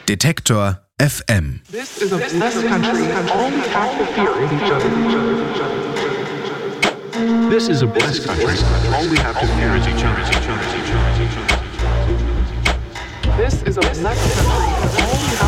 Detektor FM. This is a blessed country, and all we have to fear is each other. This is a blessed country. All we have to fear is each other. This is a blessed country, and all we have